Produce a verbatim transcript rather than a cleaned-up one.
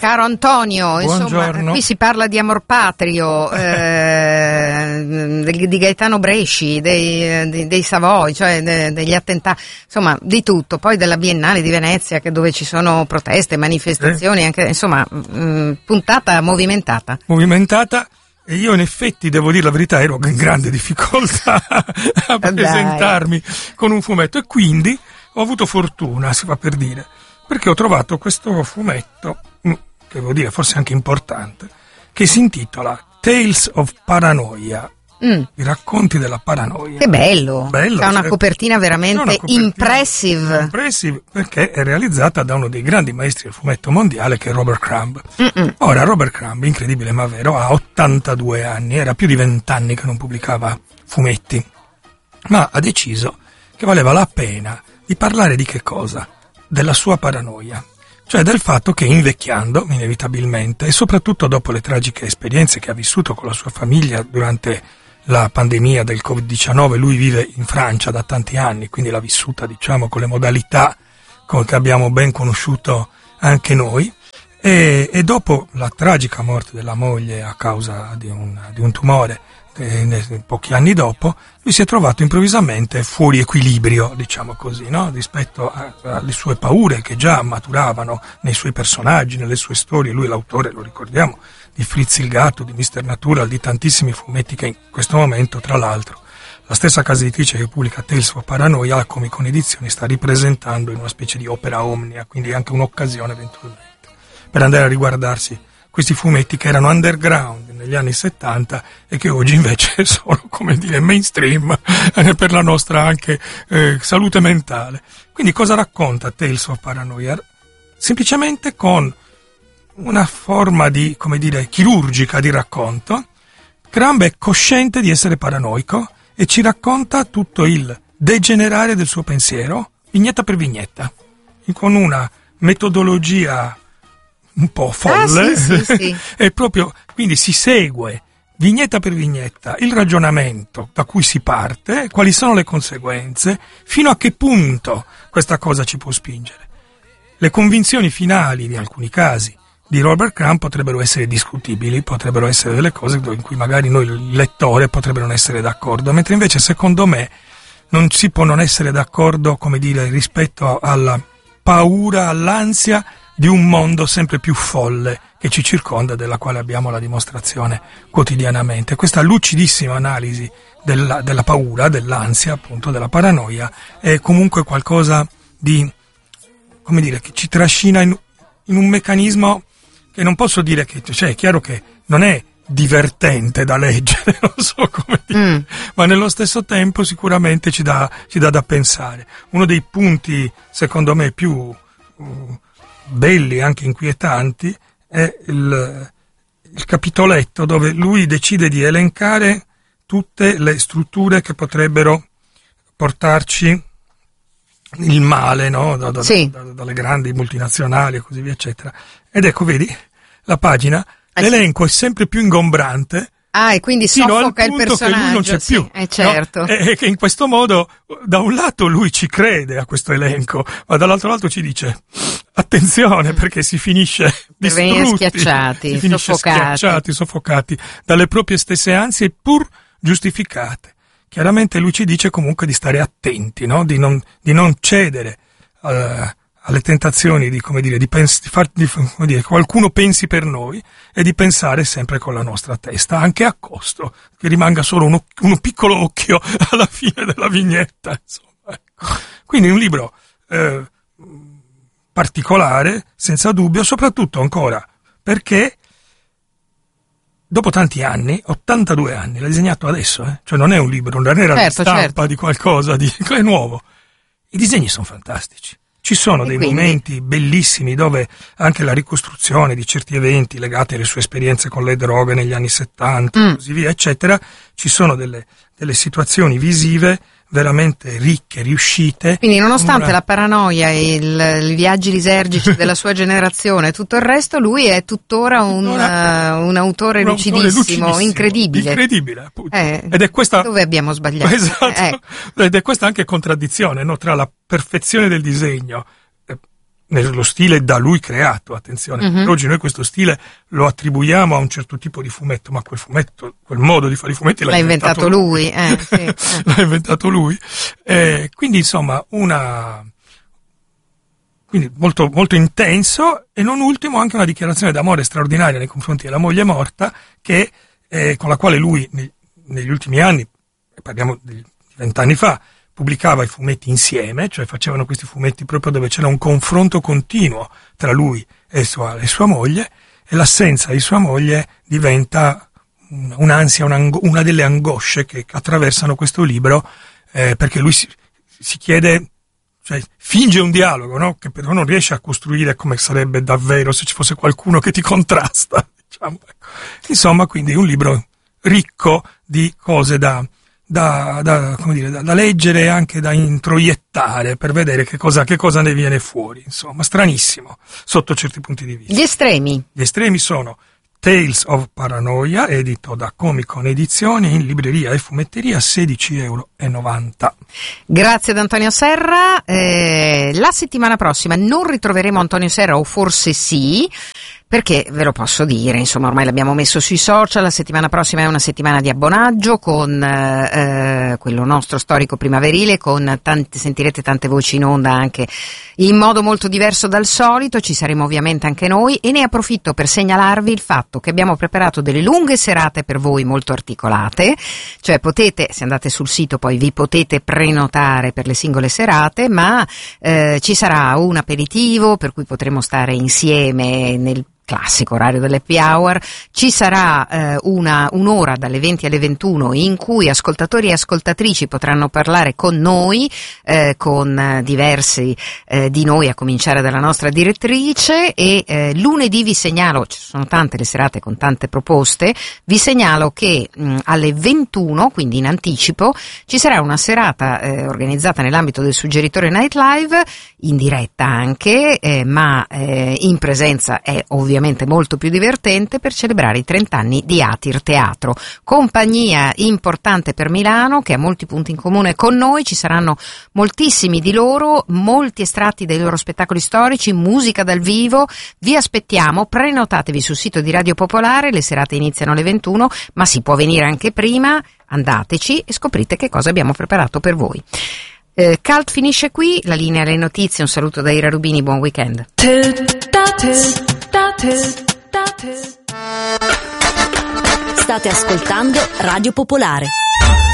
Caro Antonio, insomma, Buongiorno. qui si parla di amor patrio, eh, di, di Gaetano Bresci, dei, dei, dei Savoy, cioè de, degli attentati, insomma, di tutto. Poi della Biennale di Venezia, che dove ci sono proteste, manifestazioni, eh. anche, insomma, mh, puntata movimentata. Movimentata. E io in effetti, devo dire la verità, ero in grande difficoltà a presentarmi con un fumetto e quindi ho avuto fortuna, si fa per dire, perché ho trovato questo fumetto, che devo dire forse anche importante, che si intitola Tales of Paranoia. Mm. I racconti della paranoia. Che bello, bello c'ha una cioè, copertina veramente una copertina impressive. Impressive perché è realizzata da uno dei grandi maestri del fumetto mondiale, che è Robert Crumb. Mm-mm. Ora Robert Crumb, incredibile ma vero, ha ottantadue anni, era più di venti anni che non pubblicava fumetti, ma ha deciso che valeva la pena di parlare di che cosa? Della sua paranoia. Cioè del fatto che invecchiando, inevitabilmente, e soprattutto dopo le tragiche esperienze che ha vissuto con la sua famiglia durante la pandemia del covid diciannove, lui vive in Francia da tanti anni, quindi l'ha vissuta, diciamo, con le modalità che abbiamo ben conosciuto anche noi, e, e dopo la tragica morte della moglie a causa di un, di un tumore, eh, pochi anni dopo, lui si è trovato improvvisamente fuori equilibrio, diciamo così, no? Rispetto a, alle sue paure che già maturavano nei suoi personaggi, nelle sue storie. Lui è l'autore, lo ricordiamo, di Fritz il gatto, di mister Natural, di tantissimi fumetti che in questo momento, tra l'altro, la stessa casa editrice che pubblica Tales of Paranoia, la Comic Con Edizioni, sta ripresentando in una specie di opera omnia, quindi anche un'occasione eventualmente per andare a riguardarsi questi fumetti che erano underground negli anni settanta e che oggi invece sono, come dire, mainstream per la nostra anche eh, salute mentale. Quindi cosa racconta Tales of Paranoia? Semplicemente con una forma di, come dire, chirurgica di racconto, Crumb è cosciente di essere paranoico e ci racconta tutto il degenerare del suo pensiero, vignetta per vignetta, con una metodologia un po' folle, ah, sì, sì, sì. E proprio, quindi si segue vignetta per vignetta il ragionamento da cui si parte, quali sono le conseguenze, fino a che punto questa cosa ci può spingere. Le convinzioni finali, in alcuni casi, di Robert Crumb potrebbero essere discutibili, potrebbero essere delle cose in cui magari noi, il lettore, potrebbero non essere d'accordo, mentre invece secondo me non si può non essere d'accordo, come dire, rispetto alla paura, all'ansia di un mondo sempre più folle che ci circonda, della quale abbiamo la dimostrazione quotidianamente. Questa lucidissima analisi della, della paura, dell'ansia, appunto, della paranoia, è comunque qualcosa di, come dire, che ci trascina in, in un meccanismo che non posso dire che, cioè è chiaro che non è divertente da leggere, non so come dire, mm. ma nello stesso tempo sicuramente ci dà, ci dà da pensare. Uno dei punti, secondo me, più uh, belli, anche inquietanti, è il, il capitoletto dove lui decide di elencare tutte le strutture che potrebbero portarci il male, no? da, da, sì. da, da, dalle grandi multinazionali e così via, eccetera. Ed ecco, vedi, la pagina, eh l'elenco sì. è sempre più ingombrante. Ah, e quindi soffoca il personaggio. Che lui non c'è sì, più. Eh, certo. No? E che in questo modo, da un lato lui ci crede a questo elenco, ma dall'altro lato ci dice attenzione, perché si finisce per venire schiacciati, si finisce soffocati. schiacciati, soffocati dalle proprie stesse ansie, pur giustificate. Chiaramente lui ci dice comunque di stare attenti, no? Di non, di non cedere uh, alle tentazioni di, come dire, di, pens- di far, di, come dire, qualcuno pensi per noi, e di pensare sempre con la nostra testa, anche a costo che rimanga solo uno, uno piccolo occhio alla fine della vignetta, insomma, ecco. Quindi un libro eh, particolare, senza dubbio, soprattutto ancora perché dopo tanti anni, ottantadue anni, l'ha disegnato adesso, eh? Cioè non è un libro, non era certo, di stampa, certo. di qualcosa, di, è nuovo. I disegni sono fantastici. Ci sono e dei quindi? momenti bellissimi dove anche la ricostruzione di certi eventi legati alle sue esperienze con le droghe negli anni settanta e mm. così via, eccetera, ci sono delle, delle situazioni visive veramente ricche, riuscite. Quindi nonostante una... la paranoia e il, i viaggi lisergici della sua generazione e tutto il resto, lui è tuttora un, tuttora uh, un autore un lucidissimo, autore lucidissimo, incredibile. Incredibile, appunto. Eh, Ed è questa... Dove abbiamo sbagliato? Esatto. Eh. Ed è questa anche contraddizione, no? Tra la perfezione del disegno, eh, nello stile da lui creato, attenzione, Mm-hmm. oggi noi questo stile lo attribuiamo a un certo tipo di fumetto, ma quel fumetto, quel modo di fare i fumetti l'ha, l'ha inventato, inventato lui, eh, sì, eh. l'ha inventato lui, eh, quindi insomma una, quindi molto, molto intenso, e non ultimo anche una dichiarazione d'amore straordinaria nei confronti della moglie morta, che, eh, con la quale lui ne, negli ultimi anni, parliamo di vent'anni fa, pubblicava i fumetti insieme, cioè facevano questi fumetti proprio dove c'era un confronto continuo tra lui e sua, e sua moglie, e l'assenza di sua moglie diventa un'ansia, una delle angosce che attraversano questo libro, eh, perché lui si, si chiede, cioè finge un dialogo, no? Che però non riesce a costruire come sarebbe davvero se ci fosse qualcuno che ti contrasta, diciamo. Insomma, quindi un libro ricco di cose da Da, da, come dire, da, da leggere e anche da introiettare per vedere che cosa, che cosa ne viene fuori, insomma, stranissimo sotto certi punti di vista. Gli estremi. Gli estremi sono Tales of Paranoia, edito da Comic Con Edizioni, in libreria e fumetteria, sedici euro e novanta. Grazie ad Antonio Serra. Eh, la settimana prossima non ritroveremo Antonio Serra, o forse sì, perché ve lo posso dire, insomma, ormai l'abbiamo messo sui social. La settimana prossima è una settimana di abbonaggio con eh, quello nostro storico primaverile, con tanti, sentirete tante voci in onda anche in modo molto diverso dal solito. Ci saremo ovviamente anche noi, e ne approfitto per segnalarvi il fatto che abbiamo preparato delle lunghe serate per voi molto articolate, cioè potete, se andate sul sito poi vi potete prenotare per le singole serate, ma eh, ci sarà un aperitivo per cui potremo stare insieme nel classico orario dell'happy hour. Ci sarà eh, una un'ora dalle venti alle ventuno in cui ascoltatori e ascoltatrici potranno parlare con noi, eh, con eh, diversi eh, di noi, a cominciare dalla nostra direttrice, e eh, lunedì vi segnalo, ci sono tante le serate con tante proposte, vi segnalo che mh, alle ventuno, quindi in anticipo, ci sarà una serata eh, organizzata nell'ambito del Suggeritore Night Live, in diretta anche, eh, ma eh, in presenza è ovviamente ovviamente molto più divertente, per celebrare i trenta anni di Atir Teatro, compagnia importante per Milano che ha molti punti in comune con noi. Ci saranno moltissimi di loro, molti estratti dei loro spettacoli storici, musica dal vivo. Vi aspettiamo, prenotatevi sul sito di Radio Popolare, le serate iniziano alle ventuno, ma si può venire anche prima. Andateci e scoprite che cosa abbiamo preparato per voi. Eh, Cult finisce qui, la linea alle notizie, un saluto da Ira Rubini, buon weekend. State ascoltando Radio Popolare.